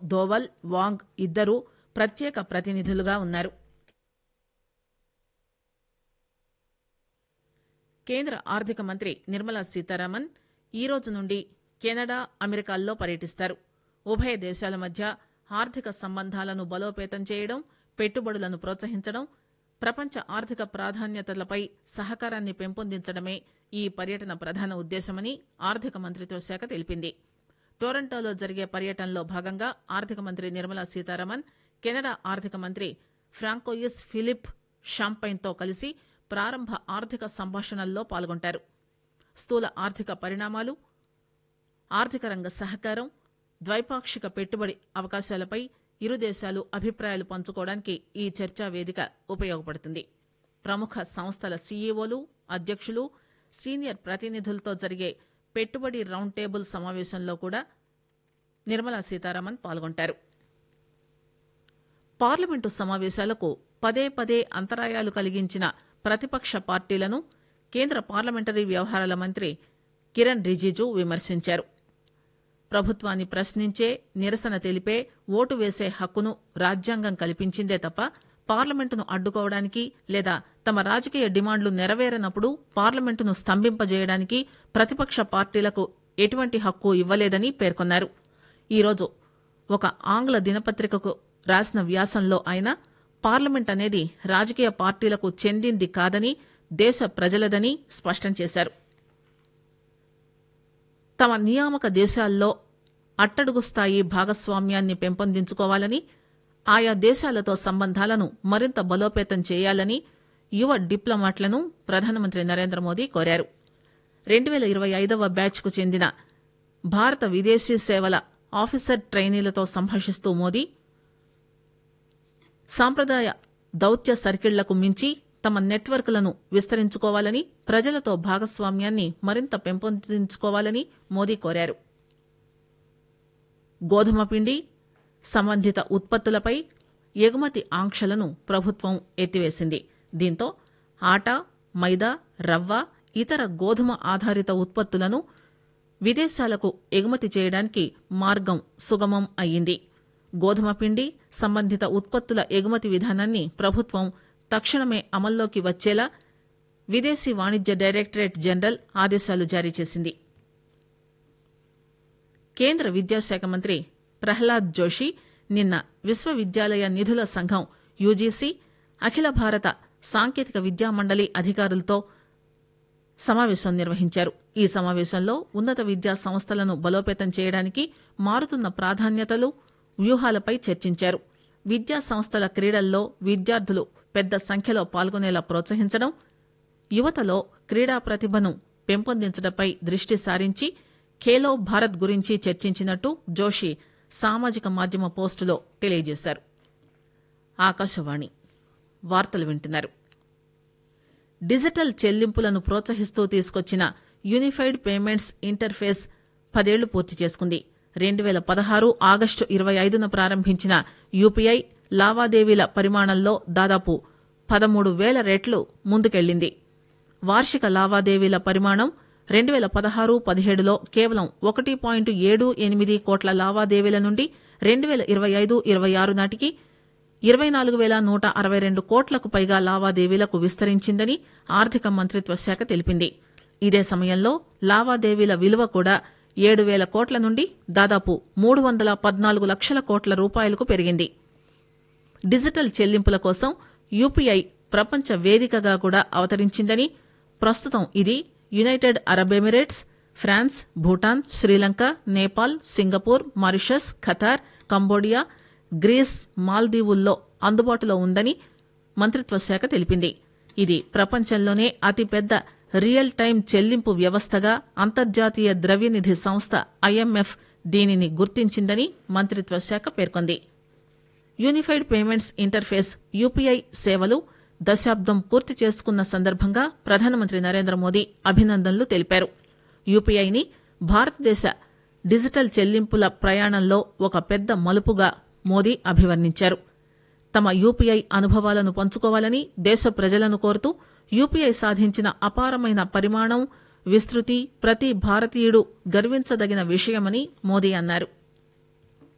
దోవల్, వాంగ్ ఇద్దరూ ప్రత్యేక ప్రతినిధులుగా ఉన్నారు. కేంద్ర ఆర్థిక మంత్రి నిర్మలా సీతారామన్ ఈ రోజు నుండి కెనడా, అమెరికాల్లో పర్యటిస్తారు. ఉభయ దేశాల మధ్య ఆర్థిక సంబంధాలను బలోపేతం చేయడం, పెట్టుబడులను ప్రోత్సహించడం, ప్రపంచ ఆర్థిక ప్రాధాన్యతలపై సహకారాన్ని పెంపొందించడమే ఈ పర్యటన ప్రధాన ఉద్దేశమని ఆర్థిక మంత్రిత్వ శాఖ తెలిపింది. టొరంటోలో జరిగే పర్యటనలో భాగంగా ఆర్థిక మంత్రి నిర్మలా సీతారామన్ కెనడా ఆర్థిక మంత్రి ఫ్రాంకోయిస్ ఫిలిప్ షాంపైన్తో కలిసి ప్రారంభ ఆర్థిక సంభాషణల్లో పాల్గొంటారు. స్థూల ఆర్థిక పరిణామాలు, ఆర్థిక రంగ సహకారం, ద్వైపాక్షిక పెట్టుబడి అవకాశాలపై ఇరు దేశాలు అభిప్రాయాలు పంచుకోవడానికి ఈ చర్చా వేదిక ఉపయోగపడుతుంది. ప్రముఖ సంస్థల సీఈఓలు, అధ్యక్షులు, సీనియర్ ప్రతినిధులతో జరిగే పెట్టుబడి రౌండ్ టేబుల్ సమావేశంలో కూడా నిర్మలా సీతారామన్ పాల్గొంటారు. పార్లమెంటు సమావేశాలకు పదే పదే అంతరాయాలు కలిగించిన ప్రతిపక్ష పార్టీలను కేంద్ర పార్లమెంటరీ వ్యవహారాల మంత్రి కిరణ్ రిజిజు విమర్శించారు. ప్రభుత్వాన్ని ప్రశ్నించే, నిరసన తెలిపే, ఓటు వేసే హక్కును రాజ్యాంగం కల్పించిందే తప్ప పార్లమెంటును అడ్డుకోవడానికి లేదా తమ రాజకీయ డిమాండ్లు నెరవేరనప్పుడు పార్లమెంటును స్తంభింపజేయడానికి ప్రతిపక్ష పార్టీలకు ఎటువంటి హక్కు ఇవ్వలేదని పేర్కొన్నారు. ఈరోజు ఒక ఆంగ్ల దినపత్రికకు రాసిన వ్యాసంలో ఆయన పార్లమెంట్ అనేది రాజకీయ పార్టీలకు చెందింది కాదని, దేశ ప్రజలదని స్పష్టం చేశారు. తమ నియామక దేశాల్లో అట్టడుగు స్థాయి భాగస్వామ్యాన్ని పెంపొందించుకోవాలని, ఆయా దేశాలతో సంబంధాలను మరింత బలోపేతం చేయాలని యువ డిప్లొమాట్లను ప్రధానమంత్రి నరేంద్ర మోదీ కోరారు. 2025వ బ్యాచ్కు చెందిన భారత విదేశీ సేవల ఆఫీసర్ ట్రైనీలతో సంభాషిస్తూ మోదీ సాంప్రదాయ దౌత్య సర్కిళ్లకు మించి తమ నెట్వర్క్లను విస్తరించుకోవాలని, ప్రజలతో భాగస్వామ్యాన్ని మరింత పెంపొందించుకోవాలని మోదీ కోరారు. గోధుమ పిండి, సంబంధిత ఉత్పత్తులపై ఎగుమతి ఆంక్షలను ప్రభుత్వం ఎత్తివేసింది. దీంతో ఆట, మైదా, రవ్వ, ఇతర గోధుమ ఆధారిత ఉత్పత్తులను విదేశాలకు ఎగుమతి చేయడానికి మార్గం సుగమం అయ్యింది. గోధుమ పిండి, సంబంధిత ఉత్పత్తుల ఎగుమతి విధానాన్ని ప్రభుత్వం తక్షణమే అమల్లోకి వచ్చేలా విదేశీ వాణిజ్య డైరెక్టరేట్ జనరల్ ఆదేశాలు జారీ చేసింది. కేంద్ర విద్యాశాఖ మంత్రి ప్రహ్లాద్ జోషి నిన్న విశ్వవిద్యాలయ నిధుల సంఘం యూజీసీ, అఖిల భారత సాంకేతిక విద్యా మండలి అధికారులతో సమావేశం నిర్వహించారు. ఈ సమావేశంలో ఉన్నత విద్యా సంస్థలను బలోపేతం చేయడానికి మారుతున్న ప్రాధాన్యతలు, వ్యూహాలపై చర్చించారు. విద్యా సంస్థల క్రీడల్లో విద్యార్థులు పెద్ద సంఖ్యలో పాల్గొనేలా ప్రోత్సహించడం, యువతలో క్రీడా ప్రతిభను పెంపొందించడంపై దృష్టి సారించి ఖేలో భారత్ గురించి చర్చించినట్టు జోషి సామాజిక మాధ్యమ పోస్టులో తెలియజేశారు. ఆకాశవాణి వార్తలు వింటున్నారు. డిజిటల్ చెల్లింపులను ప్రోత్సహిస్తూ తీసుకొచ్చిన యూనిఫైడ్ పేమెంట్స్ ఇంటర్ఫేస్ 10 ఏళ్లు పూర్తి చేసుకుంది. 2016 ఆగస్టు 25న ప్రారంభించిన యూపీఐ లావాదేవీల పరిమాణంలో దాదాపు 13,000 రెట్లు ముందుకెళ్లింది. వార్షిక లావాదేవీల పరిమాణం 2016-17లో కేవలం 1.78 కోట్ల లావాదేవీల నుండి 2025-26 నాటికి 24,162 కోట్లకు పైగా లావాదేవీలకు విస్తరించిందని ఆర్థిక మంత్రిత్వ శాఖ తెలిపింది. ఇదే సమయంలో లావాదేవీల విలువ కూడా 7,000 కోట్ల నుండి దాదాపు 314 లక్షల కోట్ల రూపాయలకు పెరిగింది. డిజిటల్ చెల్లింపుల కోసం యూపీఐ ప్రపంచ వేదికగా కూడా అవతరించిందని, ప్రస్తుతం ఇది United Arab Emirates, France, Bhutan, Sri Lanka, Nepal, Singapore, Mauritius, Qatar, Cambodia, grace, మాల్దీవుల్లో అందుబాటులో ఉందని మంత్రిత్వ శాఖ తెలిపింది. ఇది ప్రపంచంలోనే అతిపెద్ద రియల్ టైం చెల్లింపు వ్యవస్థగా అంతర్జాతీయ ద్రవ్యనిధి సంస్థ ఐఎంఎఫ్ దీనిని గుర్తించిందని మంత్రిత్వ శాఖ పేర్కొంది. యూనిఫైడ్ పేమెంట్స్ ఇంటర్ఫేస్ యూపీఐ సేవలు దశాబ్దం పూర్తి చేసుకున్న సందర్భంగా ప్రధానమంత్రి నరేంద్ర మోదీ అభినందనలు తెలిపారు. యూపీఐని భారతదేశ డిజిటల్ చెల్లింపుల ప్రయాణంలో ఒక పెద్ద మలుపుగా మోదీ అభివర్ణించారు. తమ యూపీఐ అనుభవాలను పంచుకోవాలని దేశ ప్రజలను కోరుతూ యూపీఐ సాధించిన అపారమైన పరిమాణం, విస్తృతి ప్రతి భారతీయుడు గర్వించదగిన విషయమని మోదీ అన్నారు.